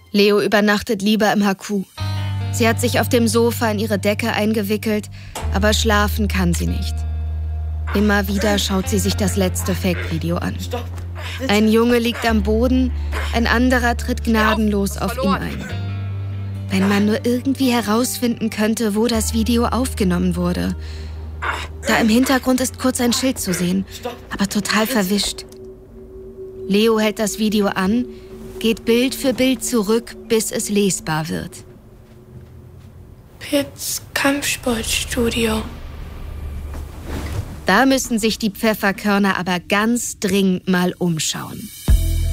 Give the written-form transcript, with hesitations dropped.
Leo übernachtet lieber im Haku. Sie hat sich auf dem Sofa in ihre Decke eingewickelt, aber schlafen kann sie nicht. Immer wieder schaut sie sich das letzte Fake-Video an. Ein Junge liegt am Boden, ein anderer tritt gnadenlos auf ihn ein. Wenn man nur irgendwie herausfinden könnte, wo das Video aufgenommen wurde. Da im Hintergrund ist kurz ein Schild zu sehen, aber total verwischt. Leo hält das Video an, geht Bild für Bild zurück, bis es lesbar wird. Pitts Kampfsportstudio. Da müssen sich die Pfefferkörner aber ganz dringend mal umschauen.